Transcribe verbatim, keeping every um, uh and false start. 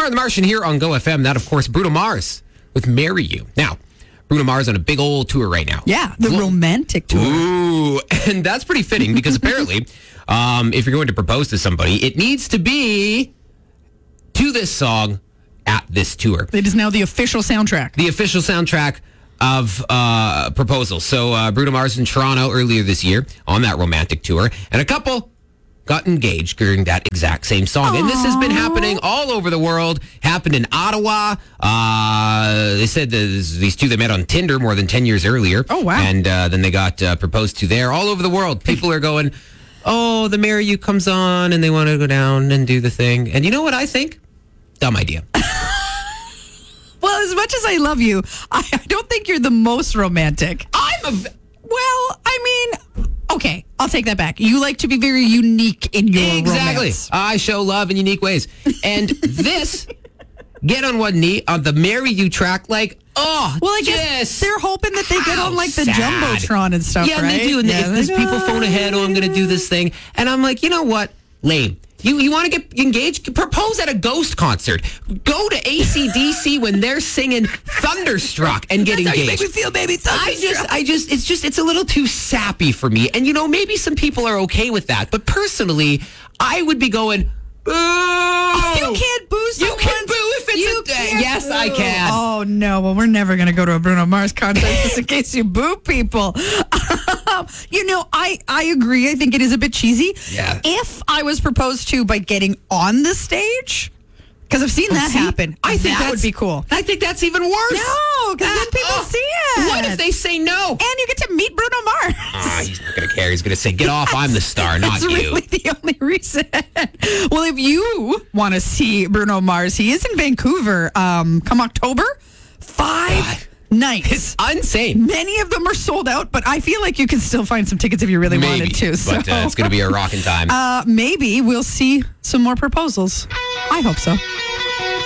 Mar the Martian here on Go F M. That, of course, Bruno Mars with Marry You. Now, Bruno Mars on a big old tour right now. Yeah, the well, romantic tour. Ooh, and that's pretty fitting because apparently, um, if you're going to propose to somebody, it needs to be to this song at this tour. It is now the official soundtrack. The official soundtrack of uh, proposals. So uh, Bruno Mars in Toronto earlier this year on that romantic tour, and a couple got engaged during that exact same song. Aww. And this has been happening all over the world. Happened in Ottawa. Uh, they said these two, they met on Tinder more than ten years earlier. Oh, wow. And uh, then they got uh, proposed to there. All over the world, people are going, oh, the Marry You comes on, and they want to go down and do the thing. And you know what I think? Dumb idea. Well, as much as I love you, I, I don't think you're the most romantic. I'm a... Well, I mean... Okay, I'll take that back. You like to be very unique in your exactly. romance. I show love in unique ways. And this, get on one knee on the Marry You track, like, oh, well, I just, guess they're hoping that they get on like the sad. Jumbotron and stuff, yeah, right? Yeah, they do. And yeah, if there's people phone ahead, oh, I'm going to do this thing. And I'm like, you know what? Lame. You you want to get engaged? Propose at a Ghost concert. Go to A C D C when they're singing Thunderstruck and get That's engaged. How you make me feel, baby. I just, I just, it's just, it's a little too sappy for me. And you know, maybe some people are okay with that, but personally, I would be going, boo! You can't boo someone. You can boo if it's you a day. Yes, boo. I can. Oh no! Well, we're never going to go to a Bruno Mars concert just in case you boo people. You know, I, I agree. I think it is a bit cheesy. Yeah. If I was proposed to by getting on the stage, because I've seen oh, that see, happen. I think that would be cool. I think that's even worse. No, because uh, then people oh, see it. What if they say no? And you get to meet Bruno Mars. Ah, he's not going to care. He's going to say, get off. I'm the star, not that's you. That's really the only reason. Well, if you want to see Bruno Mars, he is in Vancouver um, come October. Five God. nights. It's insane. Many of them are sold out, but I feel like you can still find some tickets if you really maybe, wanted to. So. But uh, it's going to be a rocking time. Uh, maybe we'll see some more proposals. I hope so.